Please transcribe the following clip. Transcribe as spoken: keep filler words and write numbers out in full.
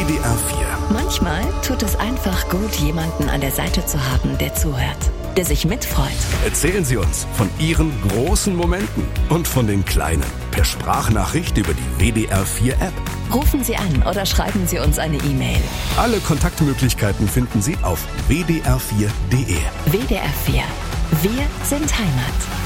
W D R vier. Manchmal tut es einfach gut, jemanden an der Seite zu haben, der zuhört, der sich mitfreut. Erzählen Sie uns von Ihren großen Momenten und von den kleinen per Sprachnachricht über die W D R vier App. Rufen Sie an oder schreiben Sie uns eine E-Mail. Alle Kontaktmöglichkeiten finden Sie auf w d r vier punkt d e. W D R vier. Wir sind Heimat.